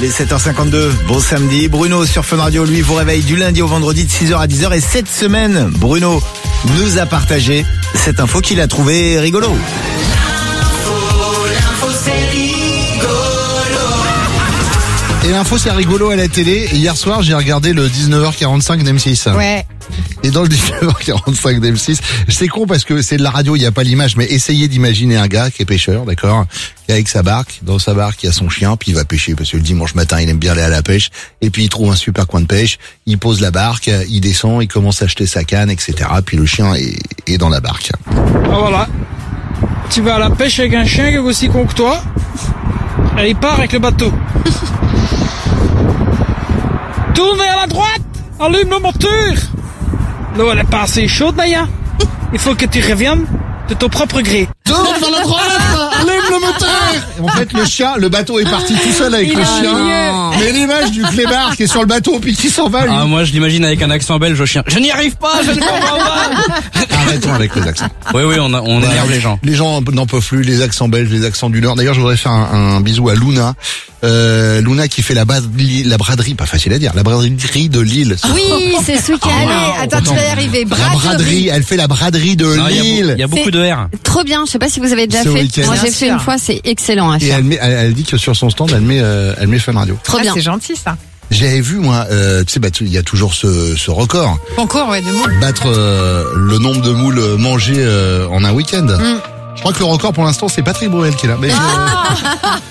Il est 7h52, bon samedi. Bruno sur Fun Radio, lui, vous réveille du lundi au vendredi de 6h à 10h. Et cette semaine, Bruno nous a partagé cette info qu'il a trouvée rigolo. Et l'info c'est rigolo à la télé. Hier soir j'ai regardé le 19h45 d'M6. Ouais. Et dans le 19h45 d'M6, c'est con parce que c'est de la radio, il n'y a pas l'image, mais essayez d'imaginer un gars qui est pêcheur, d'accord, qui est avec sa barque, dans sa barque il y a son chien, puis il va pêcher parce que le dimanche matin il aime bien aller à la pêche, et puis il trouve un super coin de pêche, il pose la barque, il descend, il commence à acheter sa canne, etc. Puis le chien est dans la barque. Ah voilà, tu vas à la pêche avec un chien qui est aussi con que toi, et il part avec le bateau. Tourne vers la droite, allume le moteur. L'eau elle est pas assez chaude, Maya. Il faut que tu reviennes de ton propre gré. Tourne vers la droite, allume le moteur. Et en fait le chien, le bateau est parti tout seul avec le chien. Mais l'image du clébard qui est sur le bateau puis qui s'en va lui. Ah, moi je l'imagine avec un accent belge au chien. Je n'y arrive pas, je ne comprends pas. Arrêtons avec les accents. Oui, on énerve les gens. Les gens n'en peuvent plus, les accents belges, les accents du Nord. D'ailleurs, je voudrais faire un bisou à Luna. Luna qui fait la braderie, pas facile à dire, la braderie de Lille. Oui, c'est ce week-end. Allez, attends, tu vas y arriver. La braderie, elle fait la braderie de Lille. Il y a beaucoup de R. Trop bien, je sais pas si vous avez déjà Ce fait. week-end. Moi j'ai Bien fait sûr. une fois, c'est excellent à Et faire. elle dit que sur son stand, elle met Fun Radio. Trop bien. C'est gentil ça. J'avais vu, moi, tu sais, il y a toujours ce record. Concours, ouais, de moules. Battre le nombre de moules mangées en un week-end. Je crois que le record pour l'instant, c'est Patrick Bruel qui est là. Mais